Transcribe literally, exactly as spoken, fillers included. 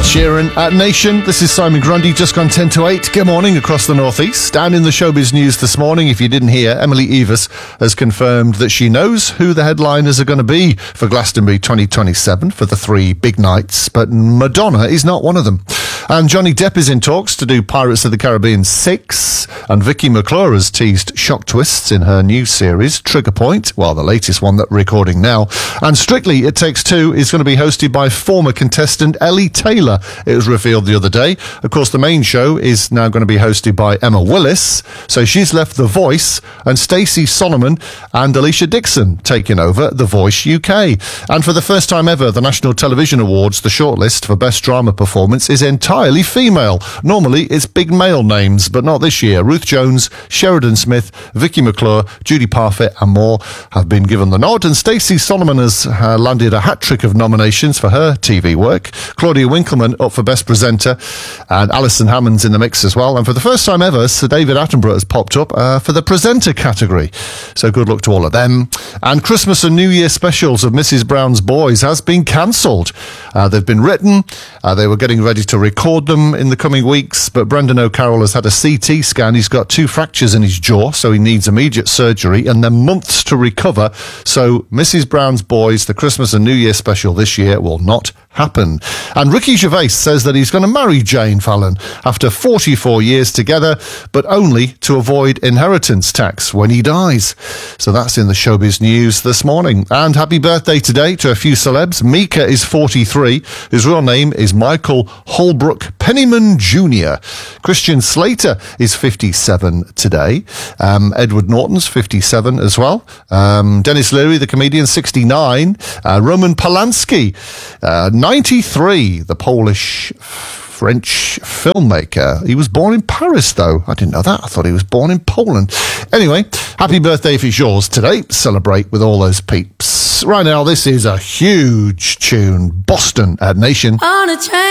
Sheeran at Nation. This is Simon Grundy, just gone ten to eight. Good morning across the northeast. And in the showbiz news this morning, if you didn't hear, Emily Evis has confirmed that she knows who the headliners are going to be for Glastonbury twenty twenty-seven for the three big nights, but Madonna is not one of them. And Johnny Depp is in talks to do Pirates of the Caribbean six, and Vicky McClure has teased shock twists in her new series, Trigger Point, well, the latest one that we're recording now. And Strictly It Takes Two is going to be hosted by former contestant Ellie Taylor. It was revealed the other day. Of course, the main show is now going to be hosted by Emma Willis, so she's left The Voice, and Stacey Solomon and Alicia Dixon taking over The Voice U K. And for the first time ever, the National Television Awards, the shortlist for Best Drama Performance is entirely female. Normally, it's big male names, but not this year. Ruth Jones, Sheridan Smith, Vicky McClure, Judy Parfitt and more have been given the nod, and Stacey Solomon has uh, landed a hat-trick of nominations for her T V work. Claudia Winkleman up for Best Presenter, and Alison Hammond's in the mix as well. And for the first time ever, Sir David Attenborough has popped up uh, for the presenter category. So good luck to all of them. And Christmas and New Year specials of Missus Brown's Boys has been cancelled. Uh, they've been written. Uh, they were getting ready to record them in the coming weeks, but Brendan O'Carroll has had a C T scan. He's got two fractures in his jaw, so he needs immediate surgery and then months to recover. So Missus Brown's Boys, the Christmas and New Year special this year, will not happen. And Ricky Gervais says that he's going to marry Jane Fallon after forty-four years together, but only to avoid inheritance tax when he dies. So that's in the showbiz news this morning. And happy birthday today to a few celebs. Mika is forty-three. His real name is Michael Holbrook Pennyman Junior Christian Slater is fifty-seven today. Um, Edward Norton's fifty-seven as well. Um, Dennis Leary, the comedian, sixty-nine. Uh, Roman Polanski, uh, ninety-three, the Polish French filmmaker. He was born in Paris, though. I didn't know that. I thought he was born in Poland. Anyway, happy birthday if it's yours today. Celebrate with all those peeps. Right now, this is a huge tune. Boston at Nation. On a train.